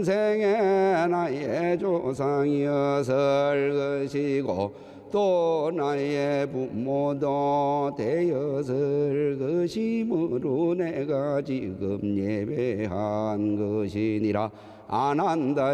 생에 나의 조상이었을 것이고 또 나의 부모도 되었을 것이므로 내가 지금 예배한 것이니라. 안 한다